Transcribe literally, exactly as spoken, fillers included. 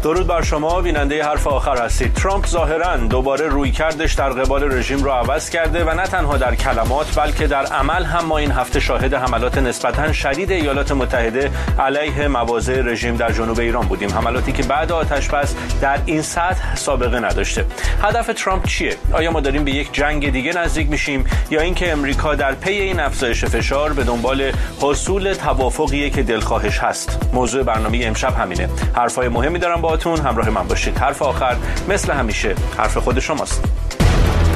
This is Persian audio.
درود بر شما بیننده حرف آخر هستید. ترامپ ظاهراً دوباره رویکردش در قبال رژیم رو عوض کرده و نه تنها در کلمات بلکه در عمل هم ما این هفته شاهد حملات نسبتاً شدید ایالات متحده علیه مواضع رژیم در جنوب ایران بودیم، حملاتی که بعد آتش‌بس در این سطح سابقه نداشته. هدف ترامپ چیه؟ آیا ما داریم به یک جنگ دیگه نزدیک میشیم یا اینکه امریکا در پی این افزایش فشار به دنبال حصول توافقیه که دلخواهش هست؟ موضوع برنامه امشب همینه. حرفای مهمی دارم باهاتون، همراه من باشید. حرف آخر مثل همیشه حرف خود شماست.